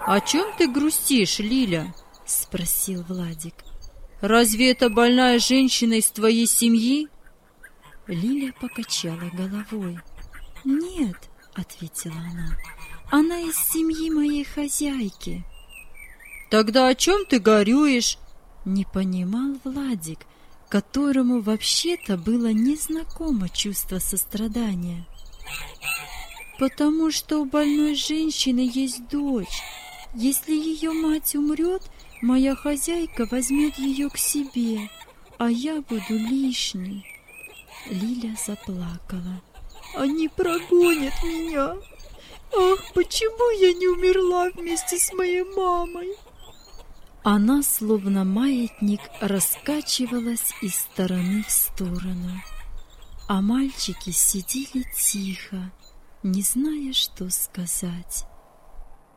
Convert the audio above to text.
«О чем ты грустишь, Лиля?» — спросил Владик. «Разве это больная женщина из твоей семьи?» Лиля покачала головой. «Нет», — ответила она из семьи моей хозяйки». «Тогда о чем ты горюешь?» — не понимал Владик, которому вообще-то было незнакомо чувство сострадания. «Потому что у больной женщины есть дочь. Если ее мать умрет, моя хозяйка возьмет ее к себе, а я буду лишней». Лиля заплакала. «Они прогонят меня. Ах, почему я не умерла вместе с моей мамой?» Она, словно маятник, раскачивалась из стороны в сторону, а мальчики сидели тихо, не зная, что сказать.